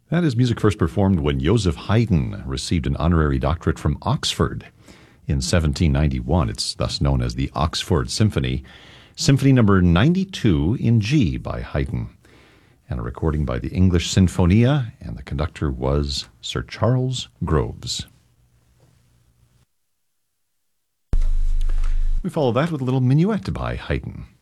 That is music first performed when Joseph Haydn received an honorary doctorate from Oxford in 1791. It's thus known as the Oxford Symphony. Symphony number 92 in G by Haydn, and a recording by the English Sinfonia, and the conductor was Sir Charles Groves. We follow that with a little minuet by Haydn.